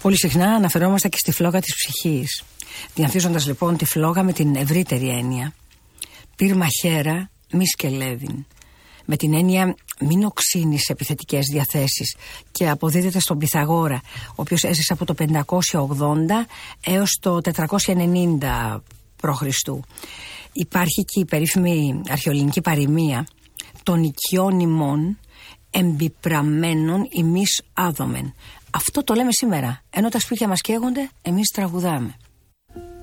Πολύ συχνά αναφερόμαστε και στη φλόγα της ψυχής, διανθίζοντας λοιπόν τη φλόγα με την ευρύτερη έννοια. Πύρμα χέρα μη σκελέδιν. Με την έννοια μην οξύνει σε επιθετικές διαθέσεις, και αποδίδεται στον Πυθαγόρα, ο οποίος έζησε από το 580 έως το 490 π.Χ. Υπάρχει και η περίφημη αρχαιοελληνική παροιμία «Των οικειών ημών εμπιπραμμένων ημείς άδομεν». Αυτό το λέμε σήμερα, ενώ τα σπίτια μας καίγονται, εμείς τραγουδάμε.